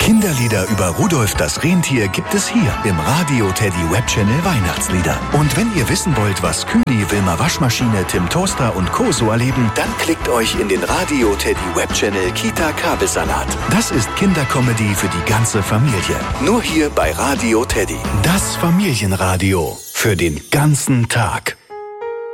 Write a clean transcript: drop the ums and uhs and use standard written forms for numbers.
Kinderlieder über Rudolf das Rentier gibt es hier im Radio Teddy Webchannel Weihnachtslieder. Und wenn ihr wissen wollt, was Kühni, Wilma Waschmaschine, Tim Toaster und Co. so erleben, dann klickt euch in den Radio Teddy Webchannel Kita Kabelsalat. Das ist Kindercomedy für die ganze Familie. Nur hier bei Radio Teddy. Das Familienradio für den ganzen Tag.